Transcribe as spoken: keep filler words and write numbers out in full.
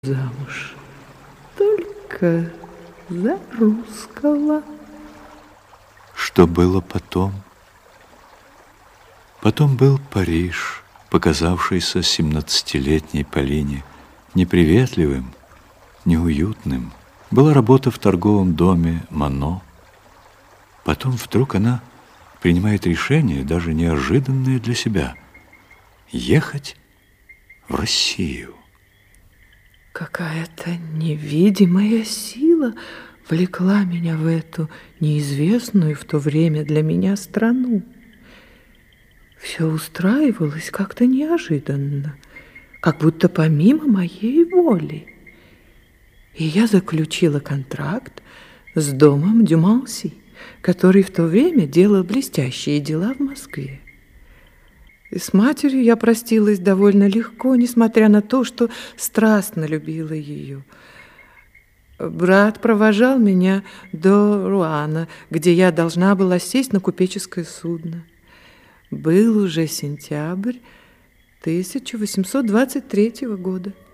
замуж, только за русского. Что было потом? Потом был Париж, показавшийся семнадцатилетней Полине неприветливым, неуютным. Была работа в торговом доме Мано. Потом вдруг она принимает решение, даже неожиданное для себя, ехать в Россию. Какая-то невидимая сила влекла меня в эту неизвестную в то время для меня страну. Все устраивалось как-то неожиданно, как будто помимо моей воли. И я заключила контракт с домом Дюмалси, который в то время делал блестящие дела в Москве. И с матерью я простилась довольно легко, несмотря на то, что страстно любила ее. Брат провожал меня до Руана, где я должна была сесть на купеческое судно. Был уже сентябрь тысяча восемьсот двадцать третьего года.